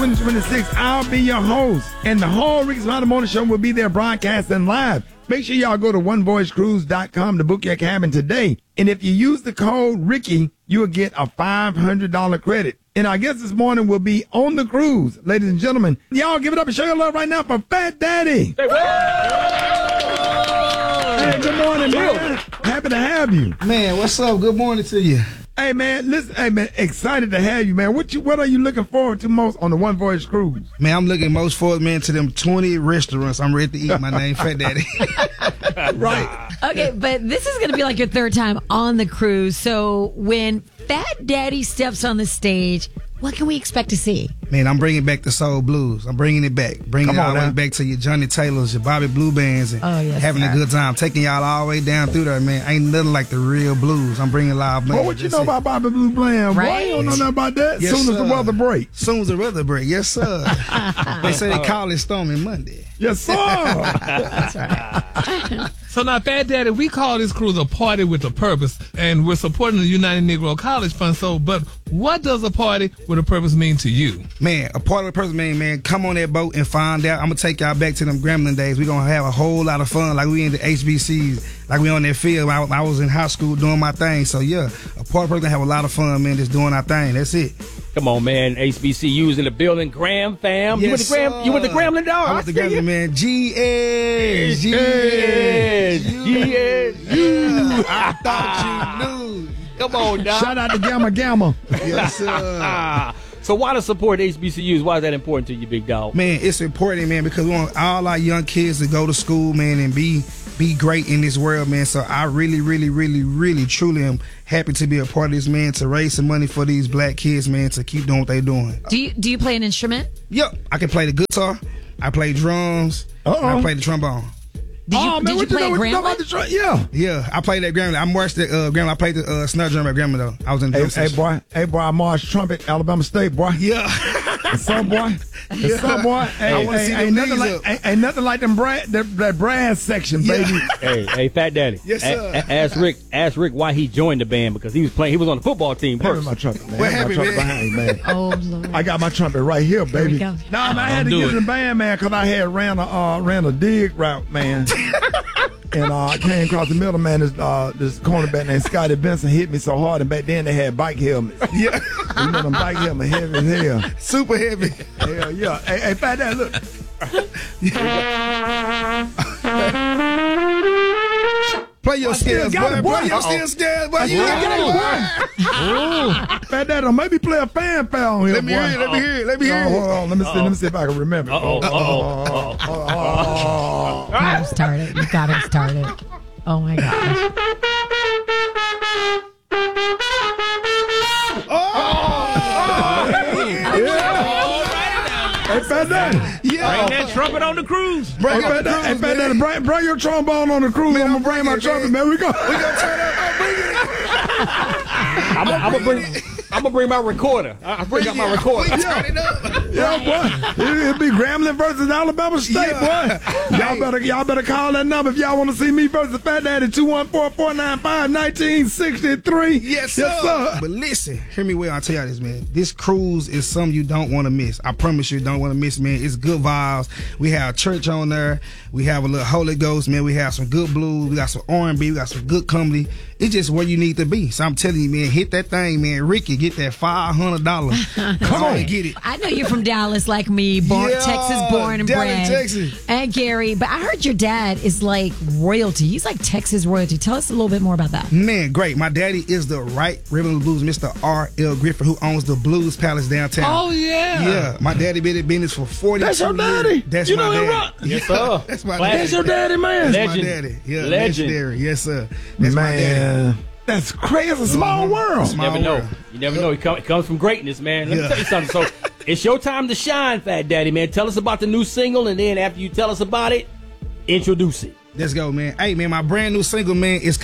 2026, I'll be your host. And the whole Ricky Smiley Morning Show will be there broadcasting live. Make sure y'all go to onevoicecruise.com to book your cabin today. And if you use the code Ricky, you'll get a $500 credit. And our guest this morning will be on the cruise. Ladies and gentlemen, y'all give it up and show your love right now for Fat Daddy. Hey, good morning, man. Happy to have you. Man, what's up? Good morning to you. Hey, man, listen, hey, man, excited to have you, man. What are you looking forward to most on the One Voice Cruise? Man, I'm looking most forward, man, to them 20 restaurants I'm ready to eat. My name, Fat Daddy. Right. Okay, but this is going to be like your third time on the cruise. So when Fat Daddy steps on the stage, what can we expect to see? Man, I'm bringing back the soul blues. I'm bringing it back. Bringing it all the way back to your Johnny Taylors, your Bobby Blue Bands, and having a good time. Taking y'all all the way down through there, man. Ain't nothing like the real blues. I'm bringing live bands. Well, what you know about Bobby Blue Band? Right. Boy, you don't know nothing about that. Yes, soon as the weather break. Soon as the weather break, yes, sir. They say they call it Stormy Monday. Yes, sir. That's right. So now, Fat Daddy, we call this cruise a party with a purpose, and we're supporting the United Negro College Fund. So, but what does a party with a purpose mean to you? Man, a party with a purpose, man, come on that boat and find out. I'm going to take y'all back to them Gremlin days. We're going to have a whole lot of fun like we in the HBCs, like we on that field. I was in high school doing my thing. So, yeah, a party with a purpose, have a lot of fun, man, just doing our thing. That's it. Come on, man. HBCU's in the building. Graham fam. Yes, you went to Grambling, dog? I went to Grambling, man. GS. I thought you knew. Come on, dog. Shout out to Gamma. Yes, sir. So why to support HBCUs? Why is that important to you, big dog? Man, it's important, man, because we want all our young kids to go to school, man, and be great in this world, man. So I really, truly am happy to be a part of this, man, to raise some money for these black kids, man, to keep doing what they're doing. Do you play an instrument? Yep. I can play the guitar. I play drums. And I play the trombone. Did you play a Grambling? Yeah, I played at Grambling. I marched at Grambling. I played the snare drum at Grambling, though. I was in the Hey, boy, I marched trumpet, Alabama State, boy. Yeah. What's up, boy? What's up, boy? Hey, I want to see them niggas up. Ain't nothing like that brass section, baby. Hey, Fat Daddy. Yes, sir. Ask Rick why he joined the band, because he was on the football team first. My trumpet, man. What happened, man? Behind, man. Oh, Lord. I got my trumpet right here, baby. There we go. No, man, I had to get in the band, man, because I had ran a dig route, man. And I came across the middle, man. This cornerback named Scotty Benson hit me so hard, and back then they had bike helmets. Yeah. You know them bike helmets heavy as hell. Super heavy. Hell yeah. Hey, Fat Dad, look. Play your scales, boy. Play your scales, boy. You got it, boy. Fat Dad, maybe play a fanfare on here, Let me hear it. Hold on. Let me see if I can remember. Got him started. You got him started. Oh, my gosh. Hey, Fat Dad. Yeah. Bring that trumpet on the cruise. Bring your trombone on the cruise. I'm going to bring my trumpet, man. We gonna turn up. Bring it. I'm gonna bring my recorder. I bring out my recorder. Yeah, boy. It'll be Grambling versus Alabama State, boy. Y'all better call that number if y'all want to see me versus Fat Daddy. 214-495-1963. Yes, sir. But listen, hear me well. I'll tell y'all this, man. This cruise is something you don't want to miss. I promise you don't want to miss, man. It's good vibes. We have church on there. We have a little Holy Ghost, man. We have some good blues. We got some R&B. We got some good comedy. It's just where you need to be. So I'm telling you, man, hit that thing, man. Ricky, get that $500. Come on, get it. I know you're from Dallas like me, Texas born and bred. Texas. And Gary, but I heard your dad is like royalty. He's like Texas royalty. Tell us a little bit more about that. Man, great. My daddy is the right Rhythm and Blues, Mr. R.L. Griffin, who owns the Blues Palace downtown. Oh, yeah. Yeah. My daddy been in business for 42 years. That's your daddy. That's you my know daddy. Rock. Yes, sir. That's my daddy. That's your daddy, man. That's my daddy. Yeah, legendary. Yes, sir. That's my daddy. That's crazy. It's a small world. You never know. You never know. It comes from greatness, man. Let me tell you something. So it's your time to shine, Fat Daddy, man. Tell us about the new single, and then after you tell us about it, introduce it. Let's go, man. Hey, man, my brand new single, man, is